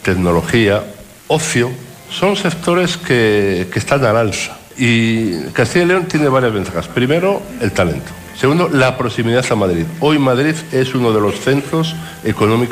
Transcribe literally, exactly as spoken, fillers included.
tecnología, ocio, son sectores que, que están al alza. Y Castilla y León tiene varias ventajas. Primero, el talento. Segundo, la proximidad a Madrid. Hoy Madrid es uno de los centros económicos